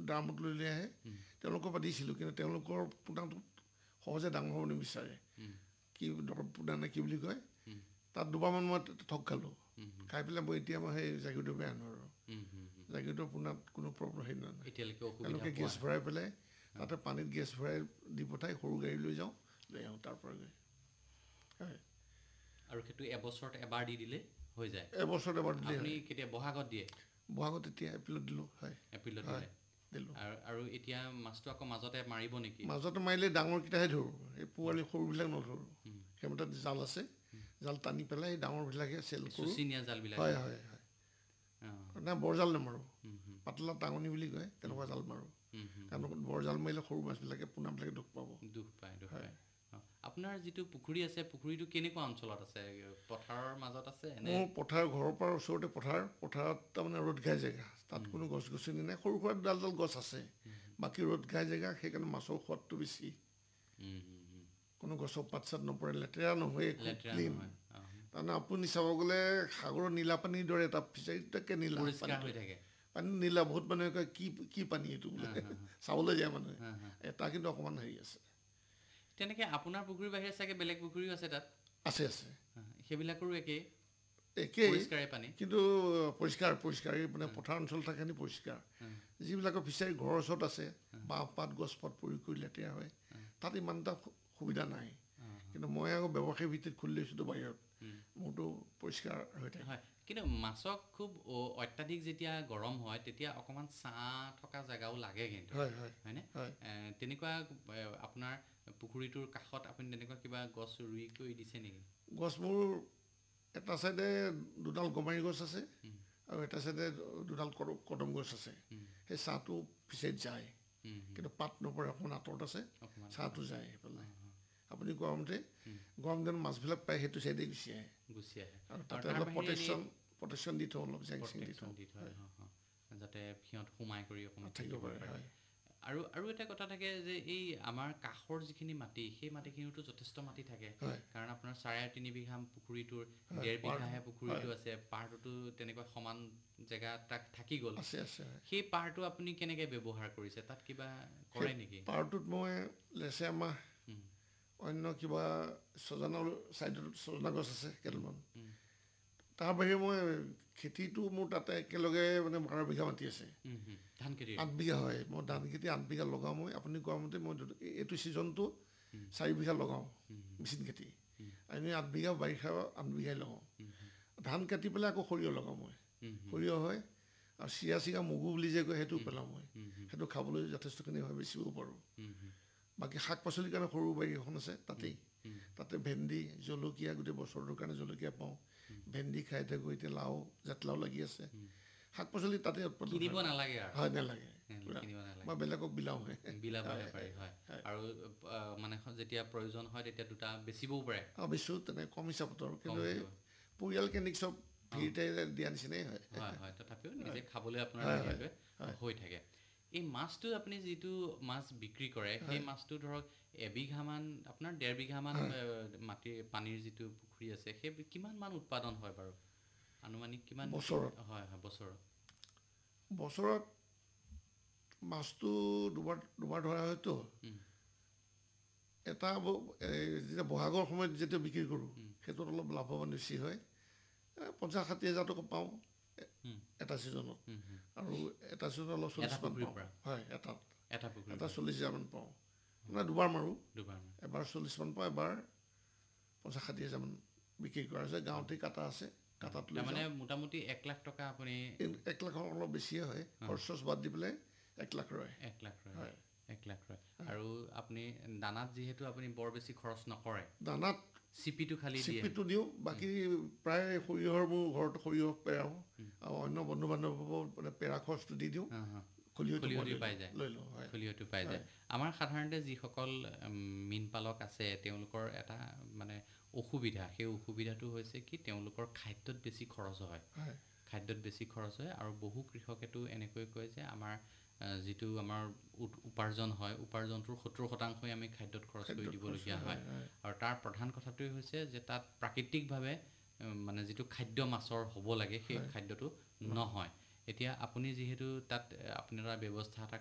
ড্ৰামত লৈ আহে তেওঁলোকৰ পৰা দিছিলোঁ কিন্তু তেওঁলোকৰ পোনাটো সহজে ডাঙৰ হ'ব নিবিচাৰে কি দৰৱ পোনা নে কি বুলি কয় তাত দুবাৰমান মই ঠগ খালোঁ খাই পেলাই মই এতিয়া মই সেই জাগিৰোডৰ পৰা আনো আৰু জাগিৰোডৰ পোনাত কোনো প্ৰব্লেম হেৰি নহয় তেওঁলোকে গেছ ভৰাই পেলাই তাতে পানীত গেছ ভৰাই দি পঠাই সৰু গাড়ী লৈ যাওঁ লৈ আহোঁ তাৰ পৰা গৈ হয় আৰু সেইটো এবছৰত এবাৰ দি দিলে হৈ যায় এবছৰত এবাৰ দিলে আপুনি কেতিয়া বহাগত দিয়ে বহাগত এতিয়া এপ্ৰিলত দিলোঁ হয় এপ্ৰিলত দিলে দিলোঁ আৰু এতিয়া মাছটো আকৌ মাজতে মাৰিব নেকি মাজতে মাৰিলে ডাঙৰকেইটাহে ধৰোঁ এই পোৱালি সৰুবিলাক নধৰোঁ সেইমতে জাল আছে জাল টানি পেলাই ডাঙৰবিলাকে চেল কৰোঁ হয় হয় হয় নাই বৰজাল নামাৰোঁ পাতলা টাঙনি বুলি কয় তেনেকুৱা জাল মাৰোঁ কাৰণ বৰজাল মাৰিলে সৰু মাছবিলাকে পোনাবিলাকে দুখ পায় আপোনাৰ যিটো পুখুৰী আছে পুখুৰীটো কেনেকুৱা অঞ্চলত আছে পথাৰৰ মাজত আছে মোৰ পথাৰ ঘৰৰ পৰা ওচৰতে পথাৰত তাৰমানে ৰ'দ ঘাই জেগা তাত কোনো গছ গছনি নাই সৰু সুৰা ডাল গছ আছে বাকী ৰ'দ ঘাই জেগা সেইকাৰণে মাছৰ সোৱাদটো বেছি কোনো গছৰ পাত চাত নপৰে লেতেৰা নহয় ক্লিন তাৰমানে আপুনি চাব গ'লে সাগৰৰ নীলা পানীৰ দৰে এটা ফিচাৰীটাকে নীলা পানী নীলা বহুত মানুহে কয় কি পানী এইটো বোলে চাবলৈ যায় মানুহে এটা কিন্তু অকণমান হেৰি আছে তেনেকৈ আপোনাৰ পুখুৰীৰ বাহিৰে চাগে বেলেগ পুখুৰীও আছে তাত আছে সেইবিলাকৰো একেই পানী কিন্তু পৰিষ্কাৰ মানে পথাৰ অঞ্চল থাকেনি পৰিষ্কাৰ যিবিলাকৰ ফিচাৰী ঘৰৰ ওচৰত আছে বাঁহ পাত গছ পাত পৰি কৰি লেতেৰা হয় তাত ইমান এটা সুবিধা নাই কিন্তু মই আকৌ ব্যৱসায়ী ভিত্তিত খুলি লৈছোঁতো বাহিৰত মোৰতো পৰিষ্কাৰ হৈ থাকে কিন্তু মাছক খুব অত্যাধিক যেতিয়া গৰম হয় তেতিয়া অকণমান ছাঁ থকা জেগাও লাগে কিন্তু হয়নে তেনেকুৱা আপোনাৰ পুখুৰীটোৰ কাষত আপুনি তেনেকুৱা কিবা গছ ৰুই কৰি দিছে নেকি গছ মোৰ এটা চাইডে দুডাল গমাৰি গছ আছে আৰু এটা চাইডে দুডাল কদম গছ আছে সেই ছাঁটো ফিচাৰীত যায় কিন্তু পাত নপৰে অকণমান আঁতৰত আছে ছাঁটো যায় সেইফালে আপুনি কোৱা মতে গৰম দিনত মাছবিলাক প্ৰায় সেইটো চাইডে গুচি আহে আৰু তাতে অলপ প্ৰটেকশ্যন দি থওঁ অলপ জেং চেং দি থওঁ যাতে সিহঁত সোমাই কৰি অকণমান থাকিব পাৰে আৰু এটা কথা থাকে যে এই আমাৰ কাষৰ যিখিনি মাটি সেই মাটিখিনিতো যথেষ্ট মাটি থাকে কাৰণ আপোনাৰ 3.5 বিঘা পুখুৰীটোৰ 1.5 বিঘাহে পুখুৰীটো আছে পাৰটোতো তেনেকুৱা সমান জেগা তাক থাকি গ'ল সেই পাৰটো আপুনি কেনেকৈ ব্যৱহাৰ কৰিছে তাত কিবা কৰে নেকি পাৰটোত মই লেচেৰা মাহ অন্য কিবা ছজনাৰ ছাইডত ছজনা গছ আছে কেইডালমান তাৰ বাহিৰে মই খেতিটো মোৰ তাতে একেলগে মানে 12 বিঘা মাটি আছে ধান খেতি 8 বিঘা হয় মই ধান খেতি 8 বিঘা লগাওঁ মই আপুনি কোৱা মতে মই এইটো ছিজনটো 4 বিঘা লগাওঁ মেচিন খেতি এনেই 8 বিঘা বাৰিষা 8 বিঘাই লগাওঁ ধান কাটি পেলাই আকৌ সৰিয়হ লগাওঁ মই সৰিয়হ হয় আৰু চিৰা মগু বুলি যে কয় সেইটো পেলাওঁ মই সেইটো খাবলৈ যথেষ্টখিনি হয় বেচিব পাৰোঁ বাকী শাক পাচলিৰ কাৰণে সৰু বাৰী এখন আছে তাতে ভেন্দি জলকীয়া গোটেই বছৰটোৰ কাৰণে জলকীয়া পাওঁ ভেন্দি খাই থাকোঁ এতিয়া লাও জাতিলাও লাগি আছে শাক পাচলি তাতে কিনিব নালাগে হয় নালাগে মই বেলেগক বিলাওঁহে আৰু মানে যেতিয়া প্ৰয়োজন হয় তেতিয়া দুটা বেচিবও পাৰে বেচোঁ তেনে কম হিচাপত আৰু কিন্তু এই পৰিয়াল কেন্দ্ৰিক চব ভিৰতে দিয়া নিচিনাই হয় তথাপিও নিজে খাবলৈ আপোনাৰ হৈ থাকে এই মাছটো আপুনি যিটো মাছ বিক্ৰী কৰে সেই মাছটো ধৰক এবিঘামান আপোনাৰ 1.5 বিঘামান পানীৰ যিটো পুখুৰী আছে সেই কিমান মান উৎপাদন হয় বাৰু আনুমানিক কিমান বছৰত মাছটো দুবাৰ ধৰা হয়তো এটা যেতিয়া বহাগৰ সময়ত যেতিয়া বিক্ৰী কৰোঁ সেইটোত অলপ লাভৱান বেছি হয় 50-60 হাজাৰ টকা পাওঁ এটা ছিজনত আৰু এটা ছিজনত অলপ 40 মান পাওঁ হয় এটা 40 হাজাৰমান পাওঁ মানে দুবাৰ মাৰোঁ এবাৰ 40 মান পাওঁ এবাৰ 50-60 হাজাৰমান বিক্ৰী কৰা হৈছে গাঁৱতেই কাটা আছে কাটাত লৈ মানে মোটামুটি 1 লাখ টকা আপুনি 1 লাখৰ অলপ বেছিয়ে হয় খৰচ বাদ দি পেলাই 1 লাখ ৰয় 1 লাখ ৰয় আৰু আপুনি দানাত যিহেতু আপুনি বৰ বেছি খৰচ নকৰে দানাত চিপিটো দিওঁ বাকী প্ৰায় সৰিয়হৰ মোৰ ঘৰত সৰিয়হ পেৰাওঁ আৰু অন্য বন্ধু বান্ধৱকো মানে পেৰা খৰচটো দি দিওঁ খলিহটো পাই যায় আমাৰ সাধাৰণতে যিসকল মীন পালক আছে তেওঁলোকৰ এটা মানে অসুবিধা সেই অসুবিধাটো হৈছে কি তেওঁলোকৰ খাদ্যত বেছি খৰচ হয় আৰু বহু কৃষকেতো এনেকৈ কয় যে আমাৰ যিটো আমাৰ উপাৰ্জন হয় উপাৰ্জনটোৰ 70% আমি খাদ্যত খৰচ কৰি দিবলগীয়া হয় আৰু তাৰ প্ৰধান কথাটোৱে হৈছে যে তাত প্ৰাকৃতিকভাৱে মানে যিটো খাদ্য মাছৰ হ'ব লাগে সেই খাদ্যটো নহয় এতিয়া আপুনি যিহেতু তাত আপোনাৰ ব্যৱস্থা এটা